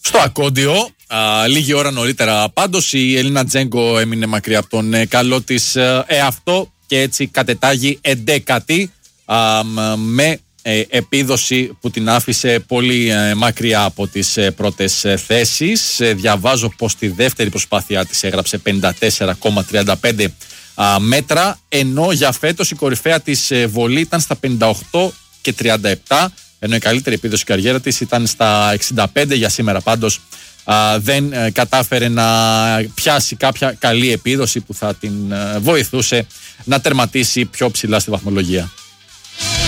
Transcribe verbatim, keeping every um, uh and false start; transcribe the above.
Στο Ακόντιο, α, λίγη ώρα νωρίτερα πάντως, η Ελίνα Τζέγκο έμεινε μακριά από τον ε, καλό της ε, εαυτό και έτσι κατετάγει εντέκατη α, με ε, επίδοση που την άφησε πολύ ε, μακριά από τις ε, πρώτες ε, θέσεις. Ε, διαβάζω πως τη δεύτερη προσπάθειά της έγραψε πενήντα τέσσερα κόμμα τριάντα πέντε α, μέτρα, ενώ για φέτος η κορυφαία της ε, βολή ήταν στα πενήντα οκτώ και τριάντα επτά, ενώ η καλύτερη επίδοση καριέρα της ήταν στα εξήντα πέντε. Για σήμερα πάντως α, δεν ε, κατάφερε να πιάσει κάποια καλή επίδοση που θα την ε, βοηθούσε να τερματίσει πιο ψηλά στη βαθμολογία.